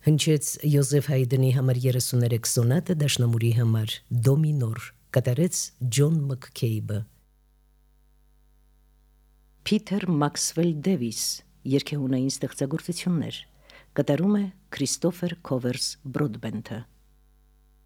Հնչեց Յոզեֆ Հայդնի համար 33 սոնատը դաշնամուրի համար դո մինոր, կատարեց Ջոն Մաքքեյբը։ Փիթեր Մաքսվել Դեվիս, երգեհոնային ստեղծագործություններ, կատարում է Քրիստոֆեր Քովերս Բրոդբենթը։